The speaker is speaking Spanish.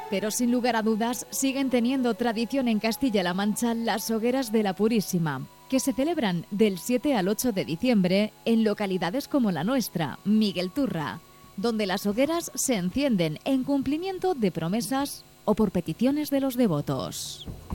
Pero sin lugar a dudas siguen teniendo tradición en Castilla-La Mancha las hogueras de la Purísima, que se celebran del 7 al 8 de diciembre en localidades como la nuestra, Miguel Turra, donde las hogueras se encienden en cumplimiento de promesas o por peticiones de los devotos.